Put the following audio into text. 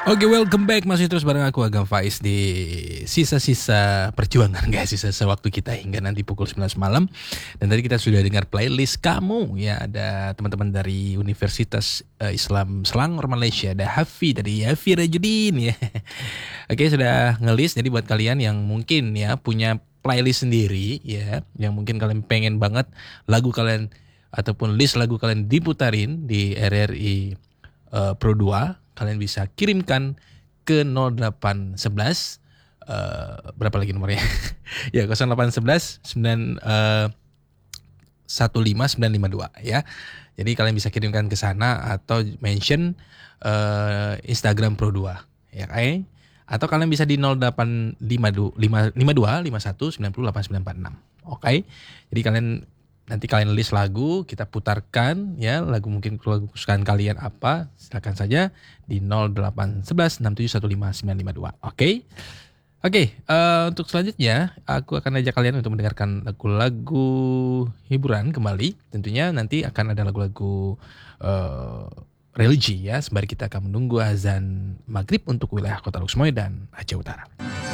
Oke, welcome back. Masih terus bareng aku Agam Faiz di sisa-sisa perjuangan guys, sisa-sisa waktu kita hingga nanti pukul 19 malam. Dan tadi kita sudah dengar playlist kamu ya, ada teman-teman dari Universitas Islam Selangor Malaysia, ada Hafi Rajudin ya. Oke, sudah ngelis. Jadi buat kalian yang mungkin ya punya playlist sendiri ya, yang mungkin kalian pengen banget lagu kalian ataupun list lagu kalian diputarin di RRI Pro 2, kalian bisa kirimkan ke 0811 berapa lagi nomornya? Ya 0811 15952 ya. Jadi kalian bisa kirimkan ke sana atau mention Instagram Pro 2 ya kan? Atau kalian bisa di 0852 51 90 8946. Oke. Jadi nanti kalian list lagu, kita putarkan ya, lagu kesukaan kalian apa, silakan saja di 0811 6715952. Oke. Untuk selanjutnya aku akan ajak kalian untuk mendengarkan lagu-lagu hiburan kembali. Tentunya nanti akan ada lagu-lagu religi ya, sembari kita akan menunggu azan maghrib untuk wilayah Kota Luksoy dan Aceh Utara.